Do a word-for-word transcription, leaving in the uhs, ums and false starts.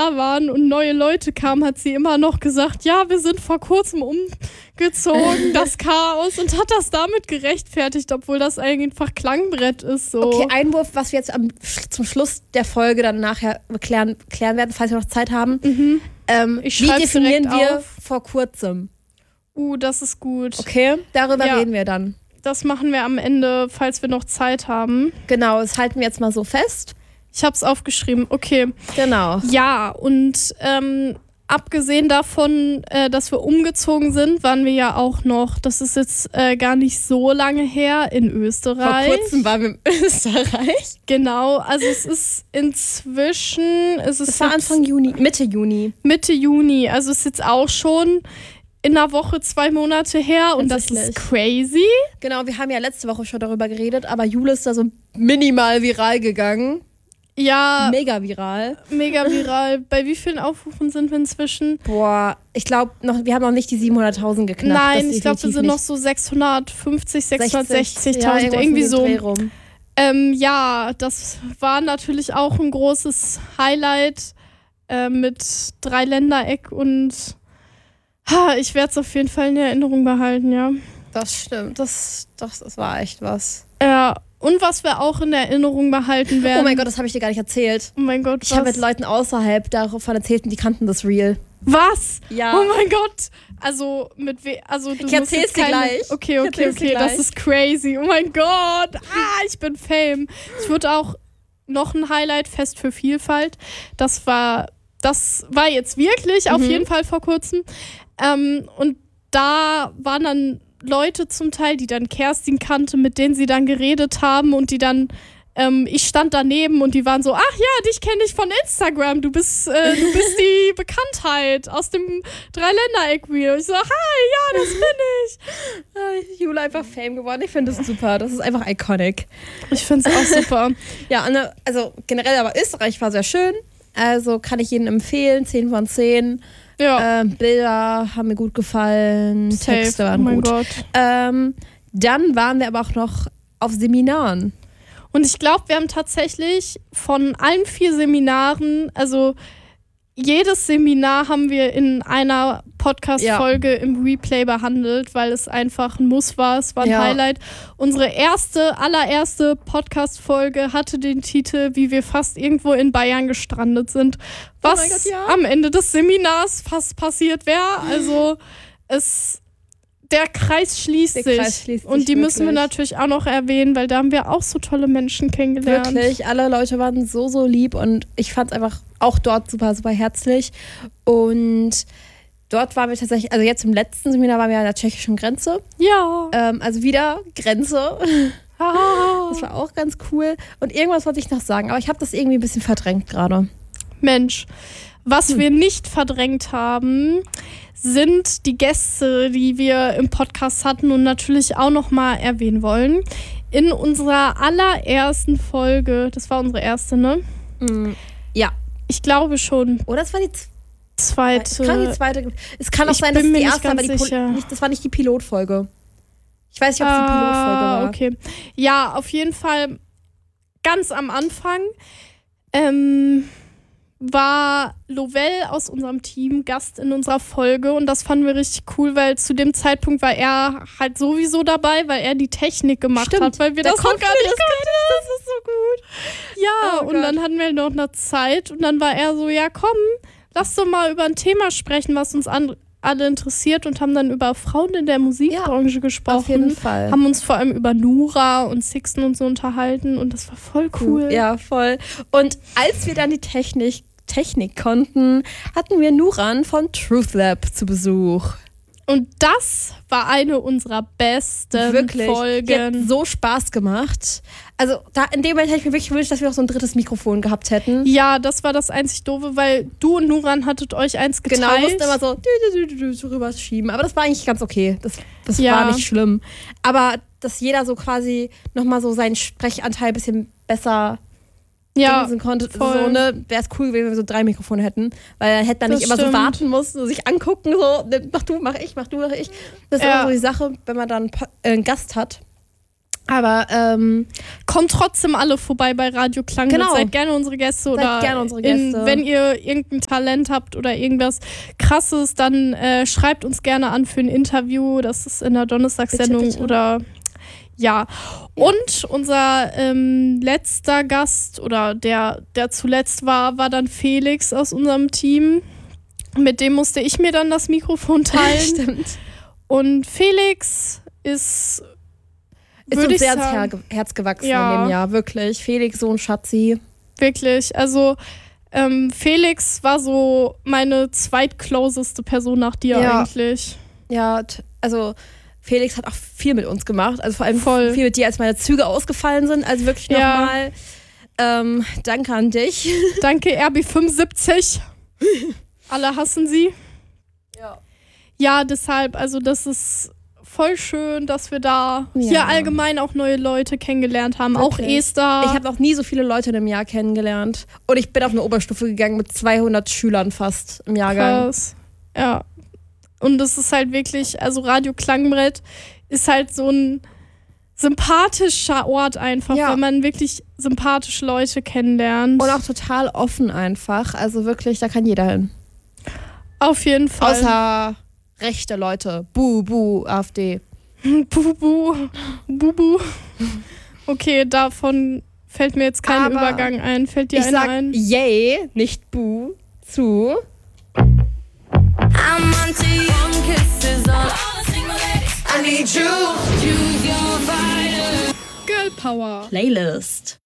da waren und neue Leute kamen, hat sie immer noch gesagt, ja, wir sind vor kurzem umgezogen, das Chaos, und hat das damit gerechtfertigt, obwohl das einfach Klangbrett ist. So. Okay, Einwurf, was wir jetzt am, zum Schluss der Folge dann nachher klären, klären werden, falls wir noch Zeit haben. Mhm. Ähm, Ich wie schreib's definieren direkt wir auf. vor kurzem? Uh, das ist gut. Okay, darüber Ja. reden wir dann. Das machen wir am Ende, falls wir noch Zeit haben. Genau, das halten wir jetzt mal so fest. Ich habe es aufgeschrieben. Okay. Genau. Ja, und ähm, abgesehen davon, äh, dass wir umgezogen sind, waren wir ja auch noch, das ist jetzt äh, gar nicht so lange her, in Österreich. Vor kurzem waren wir in Österreich. Genau, also es ist inzwischen, es ist Das war jetzt Anfang Juni, Mitte Juni. Mitte Juni, also es ist jetzt auch schon in einer Woche zwei Monate her und das ist crazy. Genau, wir haben ja letzte Woche schon darüber geredet, aber Jule ist da so minimal viral gegangen. Ja, Mega viral. mega viral. Bei wie vielen Aufrufen sind wir inzwischen? Boah, ich glaube, wir haben noch nicht die siebenhunderttausend geknackt. Nein, das ich glaube, wir sind definitiv noch so sechshundertfünfzig, sechshundertsechzigtausend, ja, irgendwas irgendwie um den so. Dreh rum. Ähm, ja, das war natürlich auch ein großes Highlight äh, mit Dreiländereck und ha, ich werde es auf jeden Fall in Erinnerung behalten, ja. Das stimmt, das, das, das war echt was. Ja, und was wir auch in Erinnerung behalten werden. Oh mein Gott, das habe ich dir gar nicht erzählt. Oh mein Gott, Ich was? habe mit Leuten außerhalb davon erzählt und die kannten das Real. Was? Ja. Oh mein Gott. Also, mit we also du Ich musst erzähl's jetzt dir keine... gleich. Okay, Ich okay, erzähl's dir okay, das gleich. ist crazy. Oh mein Gott. Ah, ich bin Fame. Ich würde auch noch ein Highlight, Fest für Vielfalt. Das war, das war jetzt wirklich auf Mhm. jeden Fall vor kurzem. Ähm, und da waren dann Leute zum Teil, die dann Kerstin kannte, mit denen sie dann geredet haben und die dann, ähm, ich stand daneben und die waren so, ach ja, dich kenne ich von Instagram, du bist, äh, du bist die Bekanntheit aus dem Dreiländereck-Wheel. Ich so, hi, ja, das bin ich. Jule einfach Fame geworden. Ich finde das super. Das ist einfach iconic. Ich finde es auch super. Ja, Anne, also generell aber Österreich war sehr schön. Also kann ich jedem empfehlen. zehn von zehn. Ja, Äh, Bilder haben mir gut gefallen. safe. Texte Oh waren mein gut. Gott. Ähm, dann waren wir aber auch noch auf Seminaren. Und ich glaube, wir haben tatsächlich von allen vier Seminaren, also jedes Seminar haben wir in einer Podcast-Folge im Replay behandelt, weil es einfach ein Muss war, es war ein Ja. Highlight. Unsere erste, allererste Podcast-Folge hatte den Titel, wie wir fast irgendwo in Bayern gestrandet sind, was Oh mein Gott, ja. am Ende des Seminars fast passiert wäre. Also es... Der Kreis schließt Der sich. Kreis schließt sich und die müssen wir wirklich. natürlich auch noch erwähnen, weil da haben wir auch so tolle Menschen kennengelernt. Wirklich, alle Leute waren so, so lieb und ich fand es einfach auch dort super, super herzlich. Und dort waren wir tatsächlich, also jetzt im letzten Seminar waren wir an der tschechischen Grenze. Ja. Ähm, also wieder Grenze. Ah. Das war auch ganz cool. Und irgendwas wollte ich noch sagen, aber ich habe das irgendwie ein bisschen verdrängt gerade. Mensch, was Hm. wir nicht verdrängt haben, sind die Gäste, die wir im Podcast hatten und natürlich auch noch mal erwähnen wollen. In unserer allerersten Folge, das war unsere erste, ne? Ja. Ich glaube schon. Oder das war die z- Zweite. es kann die zweite. Es kann auch Ich sein, dass bin es mir die nicht erste war, aber ganz die Pol- sicher. nicht, das war nicht die Pilotfolge. Ich weiß nicht, ob es die Pilotfolge Ah, war. okay. Ja, auf jeden Fall ganz am Anfang ähm, war Lovell aus unserem Team Gast in unserer Folge und das fanden wir richtig cool, weil zu dem Zeitpunkt war er halt sowieso dabei, weil er die Technik gemacht Stimmt. hat, weil wir Da das noch konnten gar wir nicht das konnten. Das ist so gut. Ja, Oh und Gott. dann hatten wir noch eine Zeit und dann war er so, ja komm, lass doch mal über ein Thema sprechen, was uns an alle interessiert und haben dann über Frauen in der Musikbranche gesprochen. Auf jeden Fall. Haben uns vor allem über Nura und Sixten und so unterhalten und das war voll cool. Ja, voll. Und als wir dann die Technik, Technik konnten, hatten wir Nuran von Truth Lab zu Besuch. Und das war eine unserer besten Wirklich. Folgen. Die hat so Spaß gemacht. Also da, in dem Moment hätte ich mir wirklich gewünscht, dass wir noch so ein drittes Mikrofon gehabt hätten. Ja, das war das einzig Doofe, weil du und Nuran hattet euch eins geteilt. Genau, mussten immer so, dü, dü, dü, dü, so rüber schieben. Aber das war eigentlich ganz okay. Das, das Ja. war nicht schlimm. Aber dass jeder so quasi nochmal so seinen Sprechanteil ein bisschen besser ja, dingsen konnte. voll. So, ne, wäre es cool, wenn wir so drei Mikrofone hätten. Weil dann hätte man Das nicht immer stimmt. so warten müssen, so sich angucken, so, ne, mach du, mach ich, mach du, mach ich. Das ist Ja. immer so die Sache, wenn man dann einen Po- äh, einen Gast hat. Aber ähm, kommt trotzdem alle vorbei bei Radio Klang. Genau. Seid gerne unsere Gäste. Seid oder gerne unsere Gäste. In, wenn ihr irgendein Talent habt oder irgendwas Krasses, dann äh, schreibt uns gerne an für ein Interview. Das ist in der Donnerstagssendung Bitte, bitte. oder ja. Und unser ähm, letzter Gast oder der, der zuletzt war, war dann Felix aus unserem Team. Mit dem musste ich mir dann das Mikrofon teilen. Stimmt. Und Felix ist Ist Würde uns ich sehr ans sagen. Her- Herz gewachsen Ja. in dem Jahr, wirklich. Felix, so ein Schatzi. Wirklich, also ähm, Felix war so meine zweitcloseste Person nach dir Ja. eigentlich. Ja, t- also Felix hat auch viel mit uns gemacht. Also vor allem Voll. viel mit dir, als meine Züge ausgefallen sind. Also wirklich Ja. nochmal ähm, danke an dich. Danke, R B fünfundsiebzig. Alle hassen sie. Ja. Ja, deshalb, also das ist voll schön, dass wir da Ja. hier allgemein auch neue Leute kennengelernt haben. Auch Wirklich. Esther. Ich habe noch nie so viele Leute in einem Jahr kennengelernt. Und ich bin auf eine Oberstufe gegangen mit zweihundert Schülern fast im Jahrgang. Krass. Ja. Und das ist halt wirklich, also Radio Klangbrett ist halt so ein sympathischer Ort einfach, Ja. wenn man wirklich sympathische Leute kennenlernt. Und auch total offen einfach. Also wirklich, da kann jeder hin. Auf jeden Fall. Außer rechte Leute. Buh, buh, AfD. Bubu. Bubu. Okay, davon fällt mir jetzt kein Aber Übergang ein. Fällt dir Ich einer sag ein? yay, nicht buh, zu. I'm onto young kisses on all the single ladies. I need you. Choose your fighter. Girl Power. Playlist.